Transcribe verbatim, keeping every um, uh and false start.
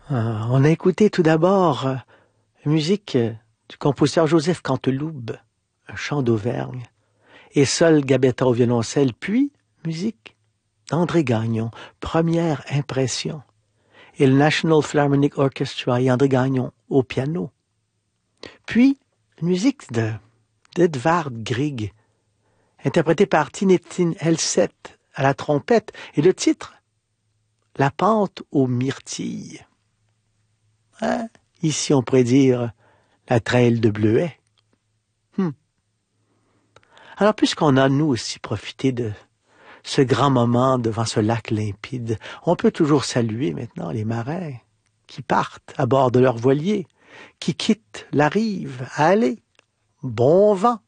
Euh, on a écouté tout d'abord euh, la musique euh, du compositeur Joseph Canteloube, un chant d'Auvergne, et Sol Gabetta au violoncelle, puis musique d'André Gagnon, Première impression, et le National Philharmonic Orchestra et André Gagnon au piano. Puis, une musique de d'Edvard Grieg, interprétée par Tintin Helset à la trompette, et le titre, La pente aux myrtilles. Hein? Ici, on pourrait dire la traîne de bleuets. Hmm. Alors, puisqu'on a, nous aussi, profité de ce grand moment devant ce lac limpide, on peut toujours saluer maintenant les marins qui partent à bord de leur voilier, qui quittent la rive. Allez, bon vent!